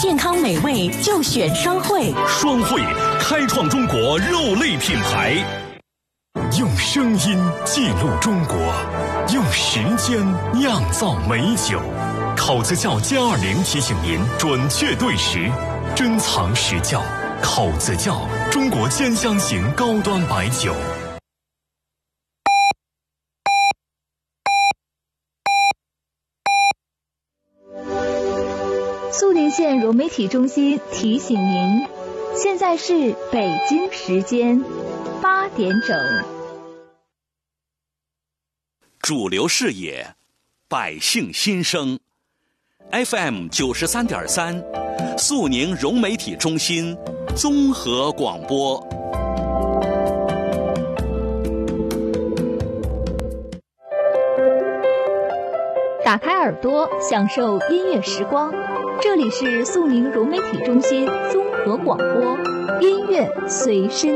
健康美味就选双汇。 双汇开创中国肉类品牌，用声音记录中国，用时间酿造美酒。考子窖+20提醒您准确对时，珍藏实窖。考子窖，中国兼香型高端白酒。 肃宁县融媒体中心提醒您，现在是北京时间8点整。 主流视野，百姓心声。FM 93.3，肃宁融媒体中心综合广播。 打开耳朵，享受音乐时光。这里是肃宁融媒体中心综合广播，音乐随身